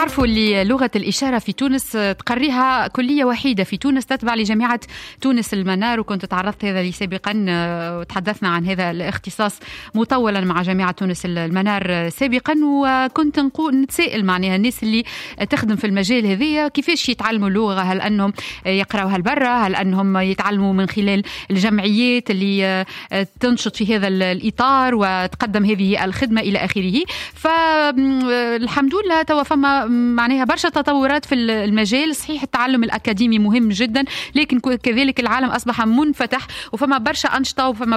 تعرفوا اللي لغة الإشارة في تونس تقريها كلية وحيدة في تونس تتبع لجامعة تونس المنار، وكنت تعرضت هذا لي سابقا وتحدثنا عن هذا الاختصاص مطولا مع جامعة تونس المنار سابقا، وكنت نتسائل معناها الناس اللي تخدم في المجال هذه كيفاش يتعلموا اللغة، هل أنهم يقرأوها لبرا، هل أنهم يتعلموا من خلال الجمعيات اللي تنشط في هذا الإطار وتقدم هذه الخدمة إلى آخره. فالحمد لله توا فما معناها برشا تطورات في المجال. صحيح التعلم الأكاديمي مهم جدا، لكن كذلك العالم أصبح منفتح وفما برشا أنشطة وفما